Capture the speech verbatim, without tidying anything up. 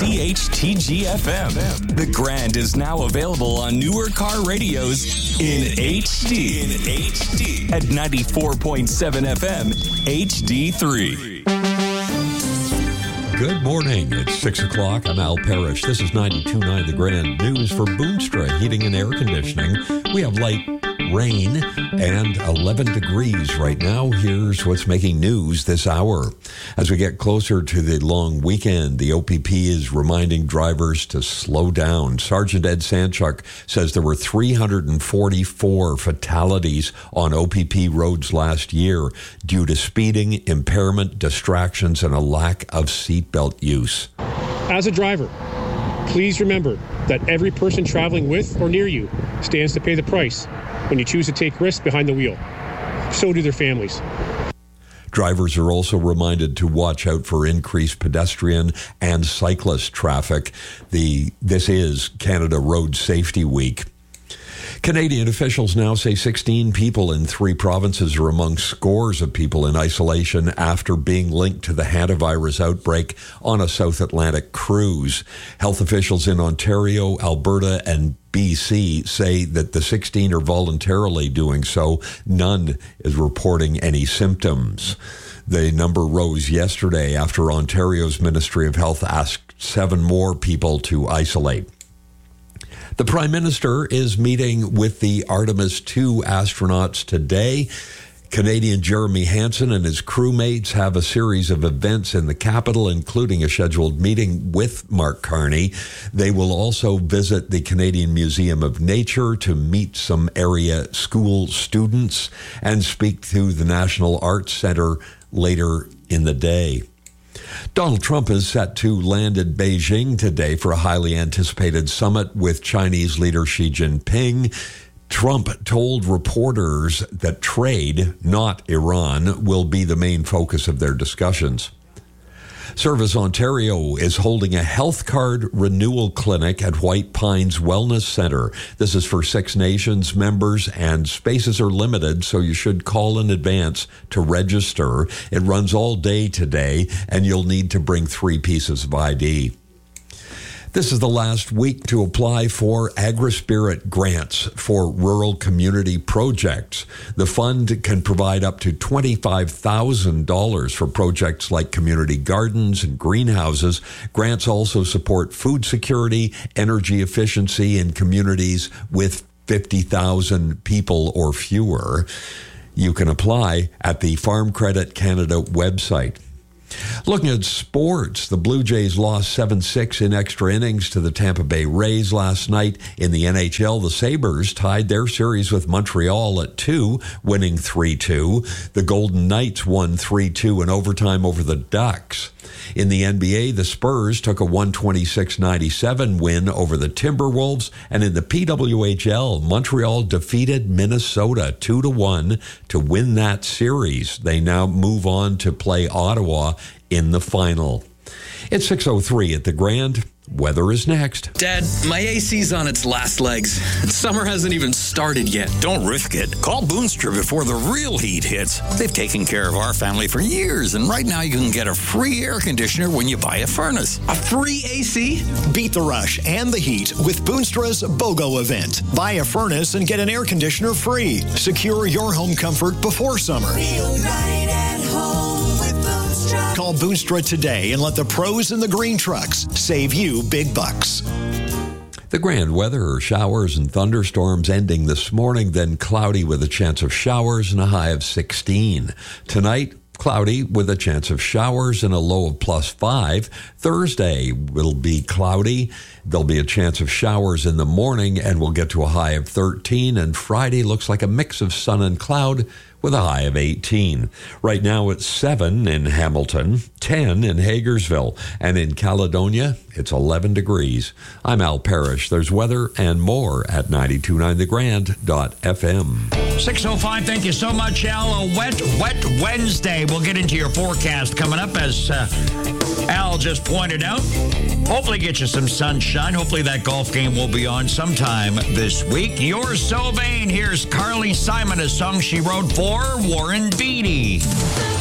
C H T G F M. The Grand is now available on newer car radios in H D. In H D. At ninety-four point seven F M, H D three. Good morning. It's six o'clock. I'm Al Parrish. This is ninety-two point nine The Grand News for Boonstra Heating and Air Conditioning. We have light rain and eleven degrees right now. Here's what's making news this hour. As we get closer to the long weekend, the O P P is reminding drivers to slow down. Sergeant Ed Sanchuk says there were three hundred forty-four fatalities on O P P roads last year due to speeding, impairment, distractions, and a lack of seatbelt use. As a driver, please remember that every person traveling with or near you stands to pay the price when you choose to take risks behind the wheel. So do their families. Drivers are also reminded to watch out for increased pedestrian and cyclist traffic. The This is Canada Road Safety Week. Canadian officials now say sixteen people in three provinces are among scores of people in isolation after being linked to the hantavirus outbreak on a South Atlantic cruise. Health officials in Ontario, Alberta, and B C say that the sixteen are voluntarily doing so. None is reporting any symptoms. The number rose yesterday after Ontario's Ministry of Health asked seven more people to isolate. The Prime Minister is meeting with the Artemis two astronauts today. Canadian Jeremy Hansen and his crewmates have a series of events in the capital, including a scheduled meeting with Mark Carney. They will also visit the Canadian Museum of Nature to meet some area school students and speak to the National Arts Centre later in the day. Donald Trump is set to land in Beijing today for a highly anticipated summit with Chinese leader Xi Jinping. Trump told reporters that trade, not Iran, will be the main focus of their discussions. Service Ontario is holding a health card renewal clinic at White Pines Wellness Centre. This is for Six Nations members, and spaces are limited, so you should call in advance to register. It runs all day today, and you'll need to bring three pieces of I D. This is the last week to apply for AgriSpirit grants for rural community projects. The fund can provide up to twenty-five thousand dollars for projects like community gardens and greenhouses. Grants also support food security, energy efficiency in communities with fifty thousand people or fewer. You can apply at the Farm Credit Canada website. Looking at sports, the Blue Jays lost seven six in extra innings to the Tampa Bay Rays last night. In the N H L, the Sabres tied their series with Montreal at two, winning three two. The Golden Knights won three two in overtime over the Ducks. In the N B A, the Spurs took a one twenty-six ninety-seven win over the Timberwolves. And in the P W H L, Montreal defeated Minnesota two to one to win that series. They now move on to play Ottawa in the final. It's six oh three at the Grand. Weather is next. Dad, my A C's on its last legs. Summer hasn't even started yet. Don't risk it. Call Boonstra before the real heat hits. They've taken care of our family for years, and right now you can get a free air conditioner when you buy a furnace. A free A C? Beat the rush and the heat with Boonstra's BOGO event. Buy a furnace and get an air conditioner free. Secure your home comfort before summer. Feel right at home with Boonstra. Call Boonstra today and let the pros in the green trucks save you big bucks. The Grand weather, showers and thunderstorms ending this morning, then cloudy with a chance of showers and a high of sixteen. Tonight, cloudy with a chance of showers and a low of plus five. Thursday will be cloudy. There'll be a chance of showers in the morning and we'll get to a high of thirteen. And Friday looks like a mix of sun and cloud with a high of eighteen. Right now it's seven in Hamilton, ten in Hagersville, and in Caledonia it's eleven degrees. I'm Al Parrish. There's weather and more at ninety-two point nine the grand dot f m. six oh five, thank you so much, Al. A wet, wet Wednesday. We'll get into your forecast coming up, as uh, Al just pointed out. Hopefully get you some sunshine. Hopefully that golf game will be on sometime this week. You're so vain. Here's Carly Simon, a song she wrote for Warren Beatty.